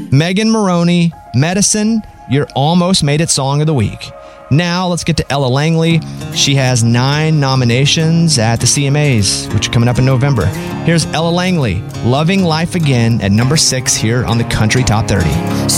Megan Maroney, Medicine, you're almost made it Song of the Week. Now, let's get to Ella Langley. She has 9 nominations at the CMAs, which are coming up in November. Here's Ella Langley, Loving Life Again, at number 6 here on the Country Top 30.